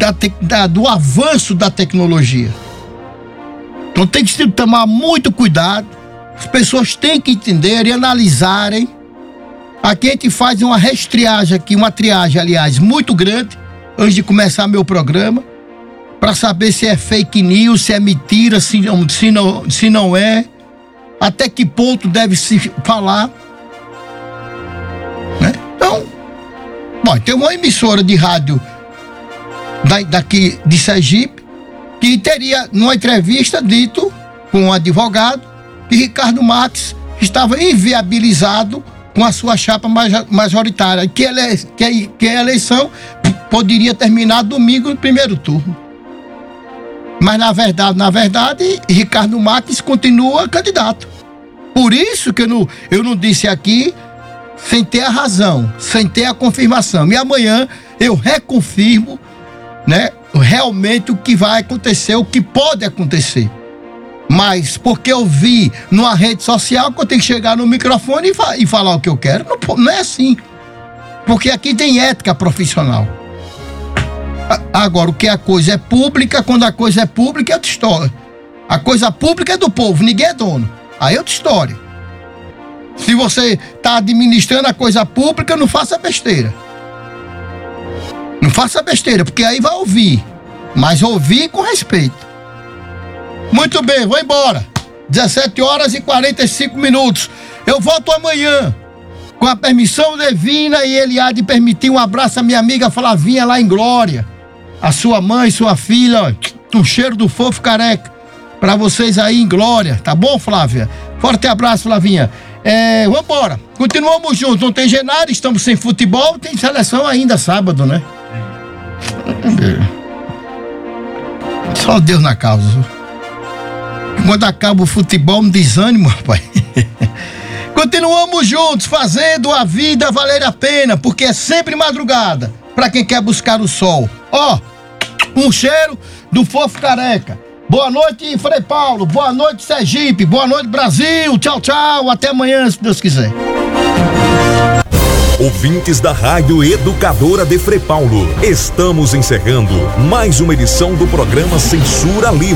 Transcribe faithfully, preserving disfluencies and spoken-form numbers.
da, da, do avanço da tecnologia. Então tem que se tomar muito cuidado. As pessoas têm que entender e analisarem. Aqui a gente faz uma restriagem aqui, uma triagem, aliás, muito grande, antes de começar meu programa, para saber se é fake news, se é mentira, se não, se não, se não é, até que ponto deve se falar. Né? Então, bom, tem uma emissora de rádio da, daqui de Sergipe que teria, numa entrevista, dito com um advogado que Ricardo Marques estava inviabilizado com a sua chapa majoritária, que, ele, que, que a eleição poderia terminar domingo no primeiro turno. Mas na verdade, na verdade, Ricardo Marques continua candidato. Por isso que eu não, eu não disse aqui sem ter a razão, sem ter a confirmação. E amanhã eu reconfirmo, né, realmente o que vai acontecer, o que pode acontecer. Mas porque eu vi numa rede social que eu tenho que chegar no microfone e, fa- e falar o que eu quero, não, não é assim. Porque aqui tem ética profissional. A- agora, o que a coisa é pública, quando a coisa é pública é outra história. A coisa pública é do povo, ninguém é dono. Aí é outra história. Se você está administrando a coisa pública, não faça besteira. Não faça besteira, porque aí vai ouvir. Mas ouvir com respeito. Muito bem, vou embora. dezessete horas e quarenta e cinco minutos. Eu volto amanhã, com a permissão divina, e ele há de permitir um abraço à minha amiga Flavinha lá em Glória. A sua mãe, sua filha, ó, um cheiro do fofo careca. Pra vocês aí em Glória, tá bom, Flávia? Forte abraço, Flavinha. É, vambora. Continuamos juntos, não tem Genário, estamos sem futebol, tem seleção ainda sábado, né? Só Deus na causa. Quando acaba o futebol, um desânimo, rapaz. Continuamos juntos, fazendo a vida valer a pena, porque é sempre madrugada, pra quem quer buscar o sol. Ó, um cheiro do fofo careca. Boa noite, Frei Paulo. Boa noite, Sergipe. Boa noite, Brasil. Tchau, tchau. Até amanhã, se Deus quiser. Ouvintes da Rádio Educadora de Frei Paulo, estamos encerrando mais uma edição do programa Censura Livre.